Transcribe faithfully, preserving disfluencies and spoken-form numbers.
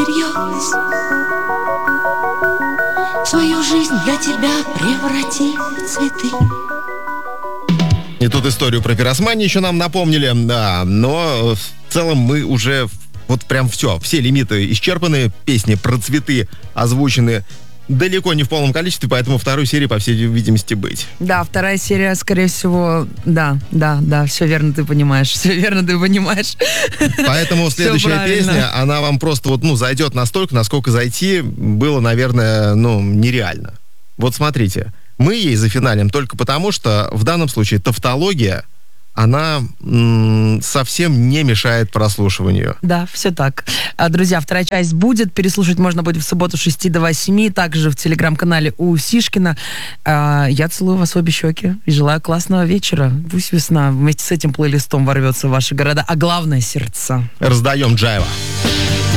всерьез. Свою жизнь для тебя преврати в цветы. И тут историю про пиросмани еще нам напомнили, да, но в целом мы уже вот прям все, все лимиты исчерпаны, песни про цветы озвучены далеко не в полном количестве, поэтому второй серии, по всей видимости, быть. Да, вторая серия, скорее всего, да, да, да, все верно ты понимаешь, все верно ты понимаешь. Поэтому следующая песня, она вам просто вот, ну, зайдет настолько, насколько зайти было, наверное, ну, нереально. Вот смотрите, мы ей зафиналим только потому, что в данном случае тавтология, она м- совсем не мешает прослушиванию. Да, все так. А, друзья, вторая часть будет. Переслушать можно будет в субботу с шести до восьми. Также в телеграм-канале у Сишкина. А, я целую вас в обе щеки и желаю классного вечера. Пусть весна вместе с этим плейлистом ворвется в ваши города, а главное — сердца. Раздаем джайва.